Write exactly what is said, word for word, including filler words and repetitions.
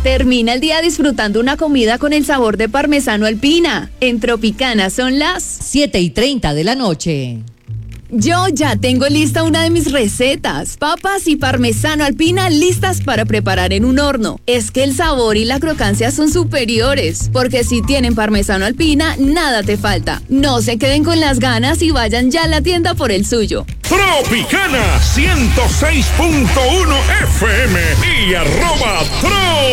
Termina el día disfrutando una comida con el sabor de parmesano alpina. En Tropicana son las siete y treinta de la noche. Yo ya tengo lista una de mis recetas. Papas y parmesano alpina listas para preparar en un horno. Es que el sabor y la crocancia son superiores, porque si tienen parmesano alpina, nada te falta. No se queden con las ganas y vayan ya a la tienda por el suyo. Tropicana ciento seis punto uno F M y arroba Tro.